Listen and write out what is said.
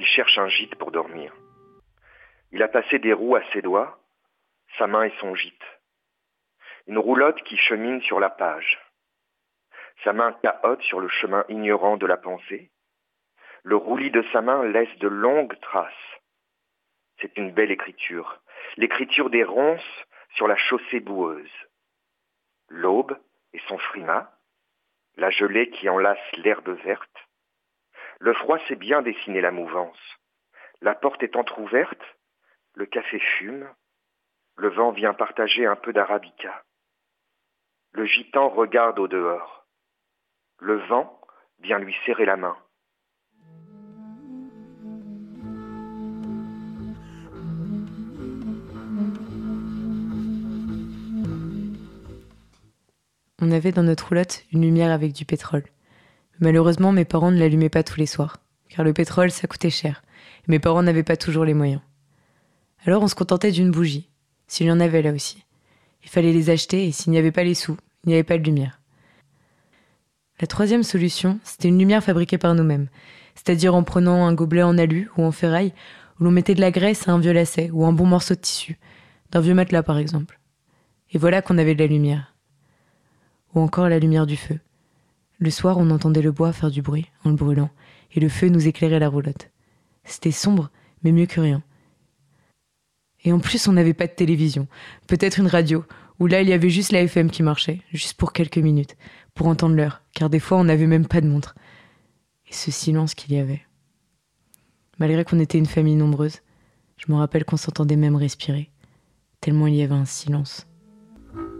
Il cherche un gîte pour dormir. Il a passé des roues à ses doigts, sa main est son gîte. Une roulotte qui chemine sur la page. Sa main cahote sur le chemin ignorant de la pensée. Le roulis de sa main laisse de longues traces. C'est une belle écriture, l'écriture des ronces sur la chaussée boueuse. L'aube et son frimas, la gelée qui enlace l'herbe verte. Le froid sait bien dessiner la mouvance. La porte est entr'ouverte, le café fume, le vent vient partager un peu d'arabica. Le gitan regarde au dehors. Le vent vient lui serrer la main. On avait dans notre roulotte une lumière avec du pétrole. Malheureusement, mes parents ne l'allumaient pas tous les soirs, car le pétrole, ça coûtait cher, et mes parents n'avaient pas toujours les moyens. Alors on se contentait d'une bougie, s'il y en avait là aussi. Il fallait les acheter, et s'il n'y avait pas les sous, il n'y avait pas de lumière. La troisième solution, c'était une lumière fabriquée par nous-mêmes, c'est-à-dire en prenant un gobelet en alu ou en ferraille, où l'on mettait de la graisse à un vieux lacet ou un bon morceau de tissu, d'un vieux matelas par exemple. Et voilà qu'on avait de la lumière. Ou encore la lumière du feu. Le soir, on entendait le bois faire du bruit en le brûlant, et le feu nous éclairait la roulotte. C'était sombre, mais mieux que rien. Et en plus, on n'avait pas de télévision, peut-être une radio, où là, il y avait juste la FM qui marchait, juste pour quelques minutes, pour entendre l'heure, car des fois, on n'avait même pas de montre. Et ce silence qu'il y avait. Malgré qu'on était une famille nombreuse, je me rappelle qu'on s'entendait même respirer, tellement il y avait un silence.